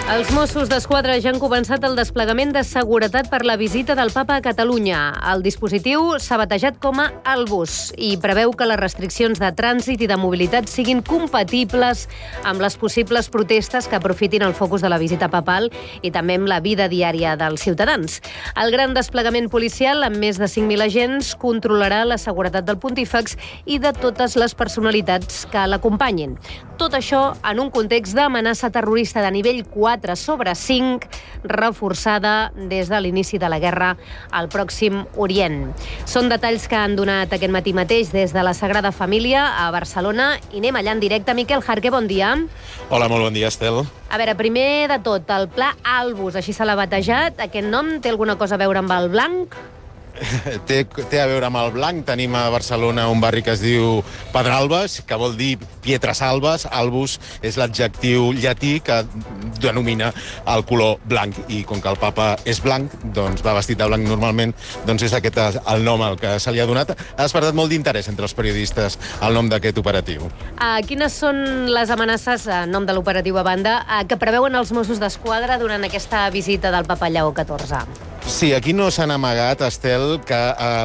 Els Mossos d'Esquadra ja han començat el desplegament de seguretat per la visita del Papa a Catalunya. El dispositiu s'ha batejat com a Albus i preveu que les restriccions de trànsit i de mobilitat siguin compatibles amb les possibles protestes que aprofitin el focus de la visita papal i també amb la vida diària dels ciutadans. El gran desplegament policial, amb més de 5.000 agents, controlarà la seguretat del pontífex i de totes les personalitats que l'acompanyin. Tot això en un context d'amenaça terrorista de nivell 4/5, reforçada des de l'inici de la guerra al Pròxim Orient. Són detalls que han donat aquest matí mateix des de la Sagrada Família a Barcelona i anem allà en directe. Miquel Jarque, bon dia. Hola, molt bon dia, Estel. A veure, primer de tot, el Pla Albus, així se l'ha batejat. Aquest nom té alguna cosa a veure amb el blanc? Té a veure amb el blanc. Tenim a Barcelona un barri que es diu Pedralbes, que vol dir pietres albes. Albus és l'adjectiu llatí que denomina el color blanc. I com que el papa és blanc, doncs va vestit de blanc normalment, doncs és aquest el nom al que se li ha donat. Ha despertat molt d'interès entre els periodistes el nom d'aquest operatiu. Quines són les amenaces, en nom de l'operatiu a banda, que preveuen els Mossos d'Esquadra durant aquesta visita del papa Lleó XIV? Sí, aquí no s'han amagat, Estel, que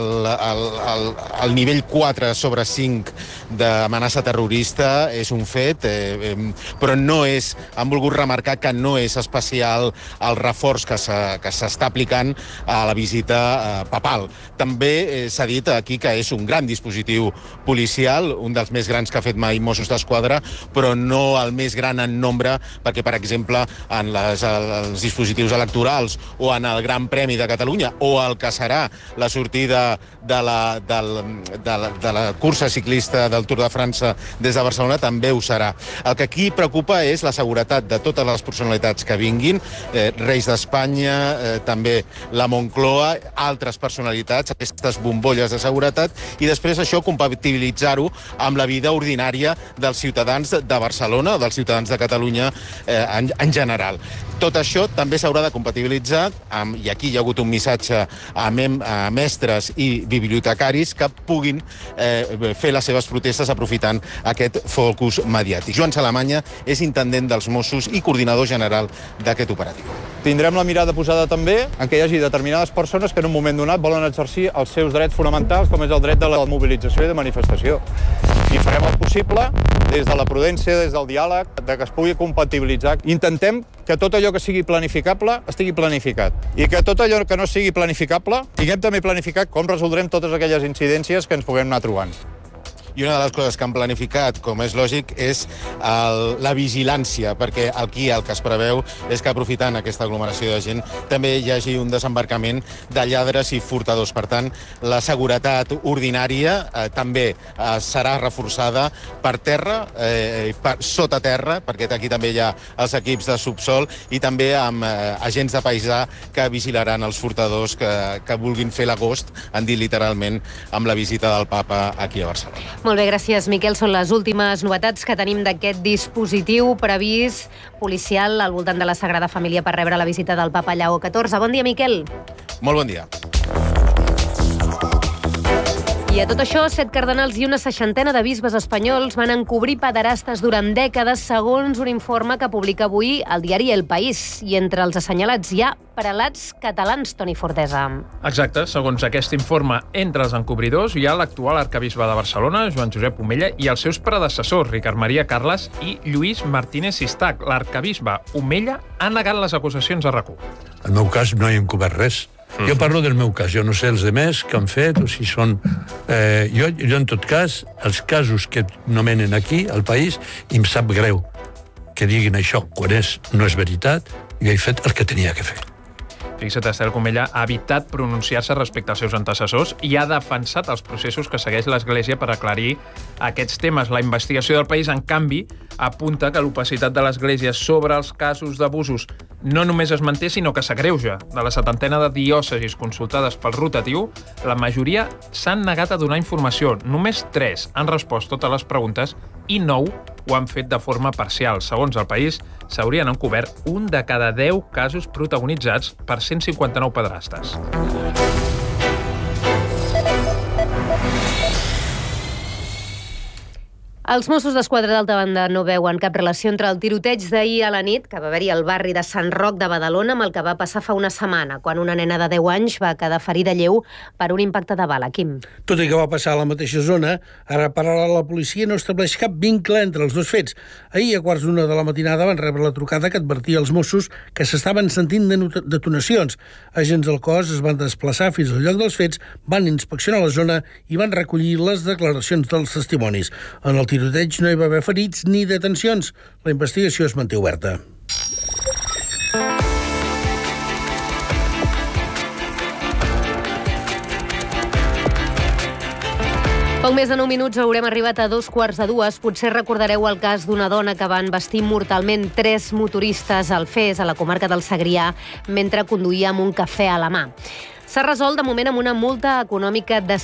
el nivell 4/5 d'amenaça terrorista és un fet, però no és, han volgut remarcar que no és especial el reforç que s'està aplicant a la visita papal. També s'ha dit aquí que és un gran dispositiu policial, un dels més grans que ha fet mai Mossos d'Esquadra, però no el més gran en nombre, perquè, per exemple, en els dispositius electorals o en el Gran Premi de Catalunya o el que serà la sortida de la cursa ciclista del Tour de França des de Barcelona també ho serà. El que aquí preocupa és la seguretat de totes les personalitats que vinguin, reis d'Espanya, també la Moncloa, altres personalitats, aquestes bombolles de seguretat, i després això compatibilitzar-ho amb la vida ordinària dels ciutadans de Barcelona, dels ciutadans de Catalunya en general. Tot això també s'haurà de compatibilitzar i aquí hi ha hagut un missatge a mestres i bibliotecaris que puguin fer les seves protestes aprofitant aquest focus mediàtic. Joan Salamanya és intendent dels Mossos i coordinador general d'aquest operatiu. Tindrem la mirada posada també en què hi hagi determinades persones que en un moment donat volen exercir els seus drets fonamentals, com és el dret de la mobilització i de manifestació. I farem el possible, des de la prudència, des del diàleg, que es pugui compatibilitzar. Intentem que tot allò que sigui planificable estigui planificat. I que tot allò que no sigui planificable tinguem també planificat com resoldrem totes aquelles incidències que ens puguem anar trobant. I una de les coses que han planificat, com és lògic, és la vigilància, perquè aquí el que es preveu és que, aprofitant aquesta aglomeració de gent, també hi hagi un desembarcament de lladres i furtadors. Per tant, la seguretat ordinària també serà reforçada per terra, sota terra, perquè aquí també hi ha els equips de subsol, i també amb agents de paisà que vigilaran els furtadors que vulguin fer l'agost, han dit literalment, amb la visita del papa aquí a Barcelona. Molt bé, gràcies, Miquel. Són les últimes novetats que tenim d'aquest dispositiu previst policial al voltant de la Sagrada Família per rebre la visita del papa Lleó XIV. Bon dia, Miquel. Molt bon dia. I a tot això, 7 cardenals i una 60ena de bisbes espanyols van encobrir pederastes durant dècades, segons un informe que publica avui el diari El País. I entre els assenyalats hi ha prelats catalans, Toni Fortesa. Exacte. Segons aquest informe, entre els encobridors hi ha l'actual arcabisbe de Barcelona, Joan Josep Omella, i els seus predecessors, Ricard Maria Carles i Lluís Martínez Sistac. L'arcabisbe Omella ha negat les acusacions a RAC1. En el meu cas no he encobert res. Jo parlo del meu cas, jo no sé els demés que han fet o si són... Jo, en tot cas, els casos que nomenen aquí, al país, i em sap greu que diguin això quan no és veritat. Jo he fet el que tenia que fer. Fixa't, Estel, com ella ha evitat pronunciar-se respecte als seus antecessors i ha defensat els processos que segueix l'Església per aclarir aquests temes. La investigació del País, en canvi, apunta que l'opacitat de l'Església sobre els casos d'abusos no només es manté, sinó que s'agreuja. De la 70ena de diòcesis consultades pel rotatiu, la majoria s'han negat a donar informació. Només 3 han respost totes les preguntes i 9 ho han fet de forma parcial. Segons El País, s'haurien encobert 1 de cada 10 casos protagonitzats per 159 pederastes. Els Mossos d'Esquadra d'alta banda no veuen cap relació entre el tiroteig d'ahir a la nit, que va haver-hi al barri de Sant Roc de Badalona, amb el que va passar fa una setmana, quan una nena de 10 anys va quedar ferida lleu per un impacte de bala. Quim. Tot i que va passar a la mateixa zona, ara per ara la policia no estableix cap vincle entre els dos fets. Ahir, a 1:15 de la matinada, van rebre la trucada que advertia als Mossos que s'estaven sentint detonacions. Agents del cos es van desplaçar fins al lloc dels fets, van inspeccionar la zona i van recollir les declaracions dels testimonis. En el tiroteig no hi va haver ferits ni detencions. La investigació es manté oberta. Poc més de 9 minuts haurem arribat a 2:15. Potser recordareu el cas d'una dona que va envestir mortalment 3 motoristes al Fes, a la comarca del Segrià, mentre conduïa amb un cafè a la mà. S'ha resolt de moment amb una multa econòmica de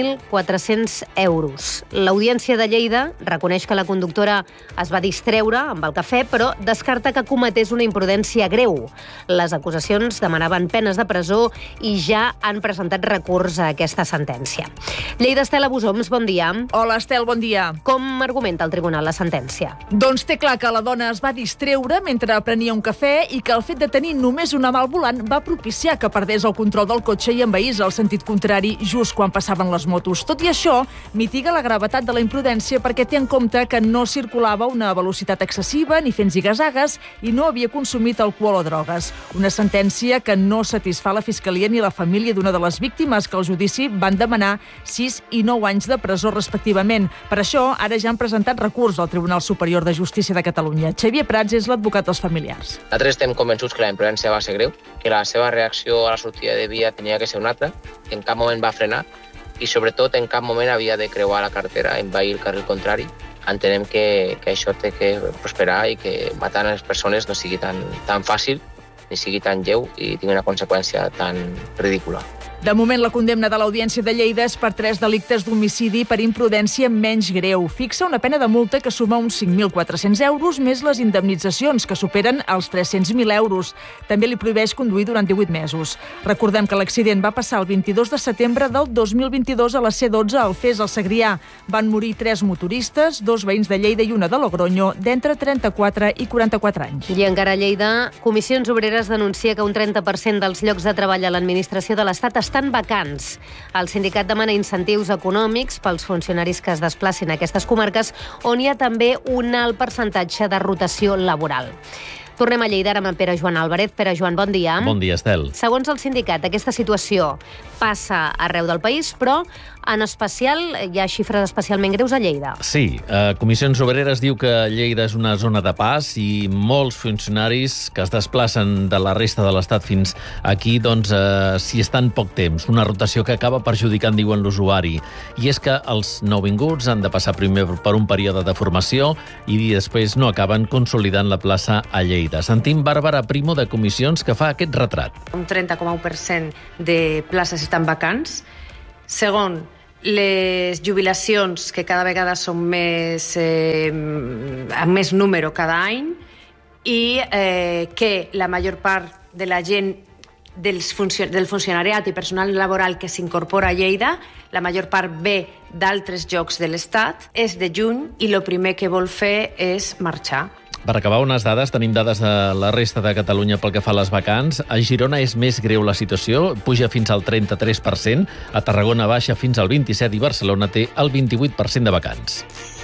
5.400 euros. L'Audiència de Lleida reconeix que la conductora es va distreure amb el cafè, però descarta que cometés una imprudència greu. Les acusacions demanaven penes de presó i ja han presentat recurs a aquesta sentència. Lleida, Estela Busoms, bon dia. Hola, Estel, bon dia. Com argumenta el tribunal la sentència? Doncs té clar que la dona es va distreure mentre prenia un cafè i que el fet de tenir només una mà al volant va propiciar que perdés el control del cotxe i envaís el sentit contrari just quan passaven les motos. Tot i això, mitiga la gravetat de la imprudència perquè té en compte que no circulava a una velocitat excessiva ni fent zigazagues i no havia consumit alcohol o drogues. Una sentència que no satisfà la Fiscalia ni la família d'una de les víctimes, que al judici van demanar 6 i 9 anys de presó respectivament. Per això, ara ja han presentat recurs al Tribunal Superior de Justícia de Catalunya. Xavier Prats és l'advocat dels familiars. Nosaltres estem convençuts que la imprudència va ser greu, que la seva reacció a la sortida de via tenia que ser una altra, que en cap moment va frenar i sobretot en cap moment havia de creuar la carretera, envair el carril contrari. Entenem que això té que prosperar i que matar les persones no sigui tan fàcil, ni sigui tan lleu i tingui una conseqüència tan ridícula. De moment, la condemna de l'Audiència de Lleida és per 3 delictes d'homicidi per imprudència menys greu. Fixa una pena de multa que suma uns 5.400 euros més les indemnitzacions, que superen els 300.000 euros. També li prohibeix conduir durant 18 mesos. Recordem que l'accident va passar el 22 de setembre del 2022 a la C12 al Fes, al Segrià. Van morir 3 motoristes, 2 veïns de Lleida i una de Logroño, d'entre 34 i 44 anys. I encara a Lleida, Comissions Obreres denuncia que un 30% dels llocs de treball a l'administració de l'Estat estan vacants. El sindicat demana incentius econòmics pels funcionaris que es desplacin a aquestes comarques, on hi ha també un alt percentatge de rotació laboral. Tornem a Lleida amb Pere Joan Álvarez. Pere Joan, bon dia. Bon dia, Estel. Segons el sindicat, aquesta situació passa arreu del país, però en especial hi ha xifres especialment greus a Lleida. Sí, Comissions Obreres diu que Lleida és una zona de pas i molts funcionaris que es desplacen de la resta de l'Estat fins aquí, doncs, s'hi estan poc temps. Una rotació que acaba perjudicant, diuen l'usuari. I és que els nouvinguts han de passar primer per un període de formació i després no acaben consolidant la plaça a Lleida. Sentim Bàrbara Primo, de Comissions, que fa aquest retrat. Un 30,1% de places estan vacants. Segon, les jubilacions, que cada vegada són més, amb més número cada any, i que la major part de la gent del funcionariat i personal laboral que s'incorpora a Lleida, la major part ve d'altres llocs de l'Estat, és de juny i el primer que vol fer és marxar. Per acabar unes dades, tenim dades de la resta de Catalunya pel que fa a les vacants. A Girona és més greu la situació, puja fins al 33%, a Tarragona baixa fins al 27% i Barcelona té el 28% de vacants.